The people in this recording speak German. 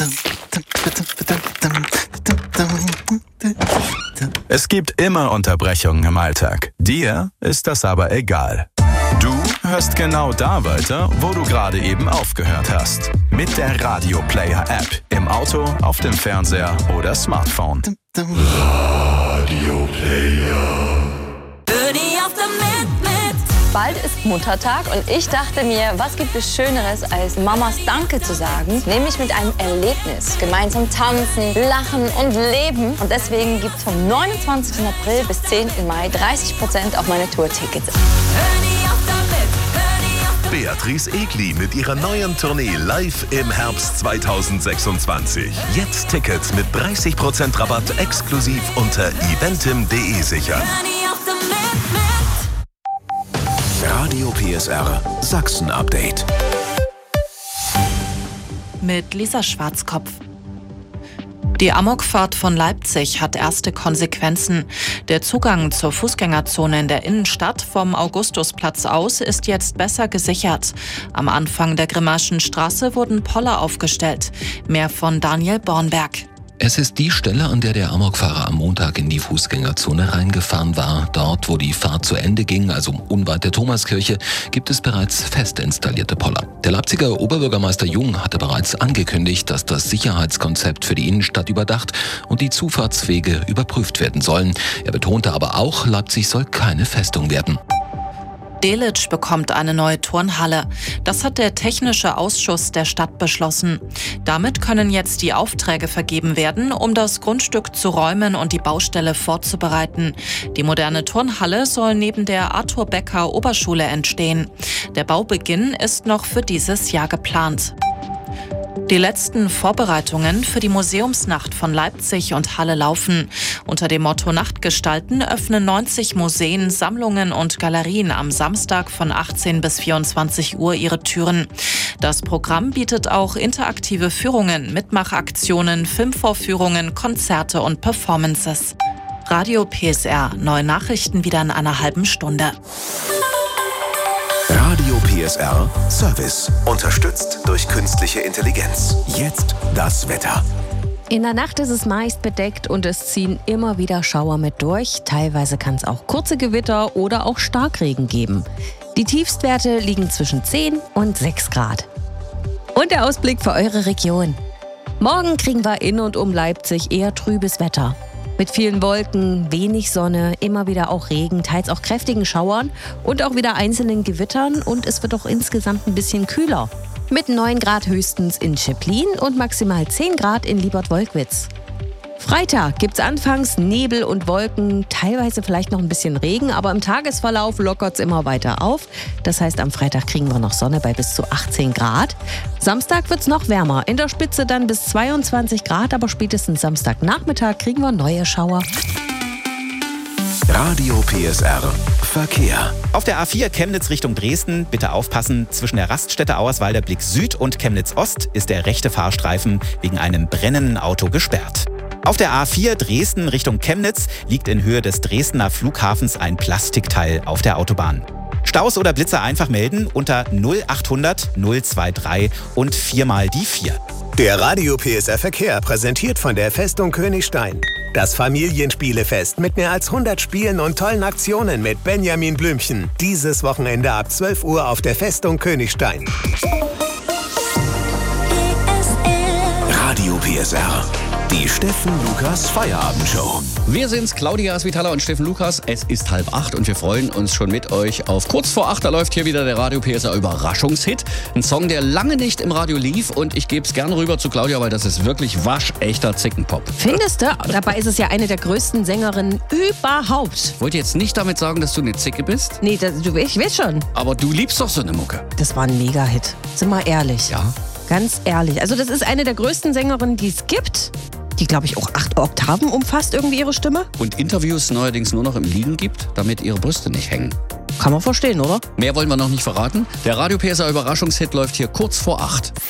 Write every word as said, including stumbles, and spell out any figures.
Es gibt immer Unterbrechungen im Alltag. Dir ist das aber egal. Du hörst genau da weiter, wo du gerade eben aufgehört hast. Mit der Radio Player App. Im Auto, auf dem Fernseher oder Smartphone. Radio Player. Bald ist Muttertag und ich dachte mir, was gibt es Schöneres, als Mamas Danke zu sagen? Nämlich mit einem Erlebnis. Gemeinsam tanzen, lachen und leben. Und deswegen gibt es vom neunundzwanzigsten April bis zehnten Mai dreißig Prozent auf meine Tourtickets. Beatrice Egli mit ihrer neuen Tournee live im Herbst zweitausendsechsundzwanzig. Jetzt Tickets mit dreißig Prozent Rabatt exklusiv unter eventim punkt de sichern. Radio P S R Sachsen-Update. Mit Lisa Schwarzkopf. Die Amokfahrt von Leipzig hat erste Konsequenzen. Der Zugang zur Fußgängerzone in der Innenstadt vom Augustusplatz aus ist jetzt besser gesichert. Am Anfang der Grimmaschen Straße wurden Poller aufgestellt. Mehr von Daniel Bornberg. Es ist die Stelle, an der der Amokfahrer am Montag in die Fußgängerzone reingefahren war. Dort, wo die Fahrt zu Ende ging, also unweit der Thomaskirche, gibt es bereits fest installierte Poller. Der Leipziger Oberbürgermeister Jung hatte bereits angekündigt, dass das Sicherheitskonzept für die Innenstadt überdacht und die Zufahrtswege überprüft werden sollen. Er betonte aber auch, Leipzig soll keine Festung werden. Delitzsch bekommt eine neue Turnhalle. Das hat der Technische Ausschuss der Stadt beschlossen. Damit können jetzt die Aufträge vergeben werden, um das Grundstück zu räumen und die Baustelle vorzubereiten. Die moderne Turnhalle soll neben der Arthur Becker Oberschule entstehen. Der Baubeginn ist noch für dieses Jahr geplant. Die letzten Vorbereitungen für die Museumsnacht von Leipzig und Halle laufen. Unter dem Motto Nachtgestalten öffnen neunzig Museen, Sammlungen und Galerien am Samstag von achtzehn bis vierundzwanzig Uhr ihre Türen. Das Programm bietet auch interaktive Führungen, Mitmachaktionen, Filmvorführungen, Konzerte und Performances. Radio P S R, neue Nachrichten wieder in einer halben Stunde. Radio P S R Service. Unterstützt durch künstliche Intelligenz. Jetzt das Wetter. In der Nacht ist es meist bedeckt und es ziehen immer wieder Schauer mit durch. Teilweise kann es auch kurze Gewitter oder auch Starkregen geben. Die Tiefstwerte liegen zwischen zehn und sechs Grad. Und der Ausblick für eure Region. Morgen kriegen wir in und um Leipzig eher trübes Wetter. Mit vielen Wolken, wenig Sonne, immer wieder auch Regen, teils auch kräftigen Schauern und auch wieder einzelnen Gewittern. Und es wird auch insgesamt ein bisschen kühler. Mit neun Grad höchstens in Schöplin und maximal zehn Grad in Liebert-Wolkwitz. Freitag gibt's anfangs Nebel und Wolken, teilweise vielleicht noch ein bisschen Regen, aber im Tagesverlauf lockert's immer weiter auf. Das heißt, am Freitag kriegen wir noch Sonne bei bis zu achtzehn Grad. Samstag wird's noch wärmer, in der Spitze dann bis zweiundzwanzig Grad, aber spätestens Samstagnachmittag kriegen wir neue Schauer. Radio P S R Verkehr. Auf der A vier Chemnitz Richtung Dresden, bitte aufpassen, zwischen der Raststätte Auerswalder Blick Süd und Chemnitz Ost ist der rechte Fahrstreifen wegen einem brennenden Auto gesperrt. Auf der A vier Dresden Richtung Chemnitz liegt in Höhe des Dresdner Flughafens ein Plastikteil auf der Autobahn. Staus oder Blitzer einfach melden unter null achthundert null dreiundzwanzig und viermal die vier. Der Radio P S R Verkehr präsentiert von der Festung Königstein. Das Familienspielefest mit mehr als hundert Spielen und tollen Aktionen mit Benjamin Blümchen. Dieses Wochenende ab zwölf Uhr auf der Festung Königstein. Radio P S R. Die Steffen Lukas Feierabendshow. Wir sind's, Claudia Svitala und Steffen Lukas. Es ist halb acht und wir freuen uns schon mit euch auf kurz vor acht. Da läuft hier wieder der Radio P S R Überraschungshit. Ein Song, der lange nicht im Radio lief und ich gebe es gerne rüber zu Claudia, weil das ist wirklich waschechter Zickenpop. Findest du? Dabei ist es ja eine der größten Sängerinnen überhaupt. Ich wollte jetzt nicht damit sagen, dass du eine Zicke bist. Nee, das, du, ich weiß schon. Aber du liebst doch so eine Mucke. Das war ein Mega-Hit. Sind wir ehrlich. Ja. Ganz ehrlich. Also das ist eine der größten Sängerinnen, die es gibt. Die, glaube ich, auch acht Oktaven umfasst irgendwie ihre Stimme. Und Interviews neuerdings nur noch im Liegen gibt, damit ihre Brüste nicht hängen. Kann man verstehen, oder? Mehr wollen wir noch nicht verraten. Der Radio P S R Überraschungshit läuft hier kurz vor acht.